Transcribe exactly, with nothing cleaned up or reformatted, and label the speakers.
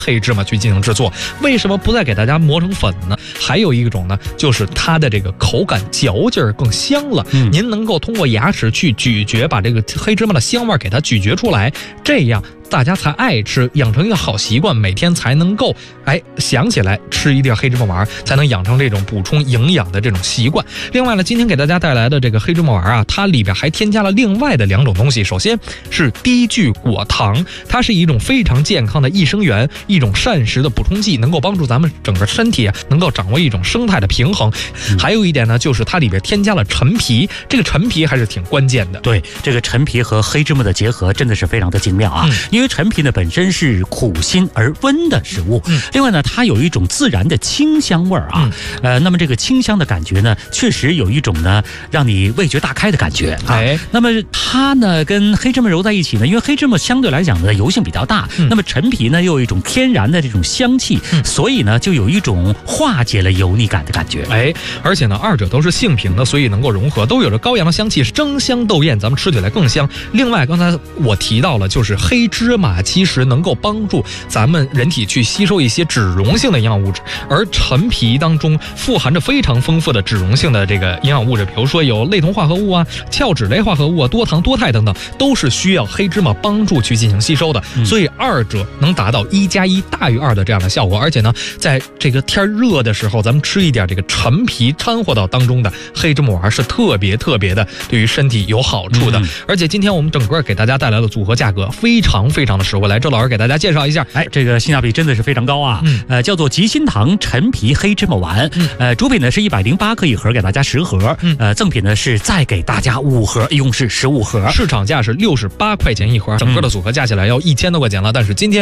Speaker 1: 黑芝麻去进行制作。为什么不再给大家磨成粉呢？还有一种呢，就是它的这个口感嚼劲儿更香了。嗯，您能够通过牙齿去咀嚼，把这个黑芝麻的香味给它咀嚼出来，这样大家才爱吃，养成一个好习惯，每天才能够哎想起来吃一粒黑芝麻丸，才能养成这种补充营养的这种习惯。另外呢，今天给大家带来的这个黑芝麻丸啊，它里边还添加了另外的两种东西。首先是低聚果糖，它是一种非常健康的益生元，一种膳食的补充剂，能够帮助咱们整个身体啊能够掌握一种生态的平衡。嗯、还有一点呢，就是它里边添加了陈皮，这个陈皮还是挺关键的。
Speaker 2: 对，这个陈皮和黑芝麻的结合真的是非常的精妙啊。嗯、因为陈皮呢本身是苦辛而温的食物，嗯、另外呢它有一种自然的清香味儿啊。嗯、呃，那么这个清香的感觉呢，确实有一种呢让你味觉大开的感觉。哎、啊，那么它呢跟黑芝麻揉在一起呢，因为黑芝麻相对来讲呢油性比较大，嗯、那么陈皮呢又有一种天然的这种香气，嗯、所以呢就有一种化解了油腻感的感觉。
Speaker 1: 哎，而且呢二者都是性平的，所以能够融合，都有着高阳的香气，争香斗艳，咱们吃起来更香。另外刚才我提到了，就是黑芝麻其实能够帮助咱们人体去吸收一些脂溶性的营养物质，而陈皮当中富含着非常丰富的脂溶性的这个营养物质，比如说有类酮化合物啊、鞘脂类化合物啊、多糖多肽等等，都是需要黑芝麻帮助去进行吸收的，嗯、所以二者能达到一加一大于二的这样的效果。而且呢，在这个天热的时候，咱们吃一点这个陈皮掺和到当中的黑芝麻丸是特别特别的对于身体有好处的。嗯、而且今天我们整个给大家带来的组合价格非常非常的实惠，来周老师给大家介绍一下。
Speaker 2: 哎，这个性价比真的是非常高啊。嗯、呃，叫做吉心堂陈皮黑芝麻丸。嗯、呃，主品呢是一百零八克一盒，给大家十盒。嗯、呃，赠品呢是再给大家五盒，一共是十五盒。
Speaker 1: 市场价是六十八块钱一盒，整个的组合加起来要一千多块钱了。但是今天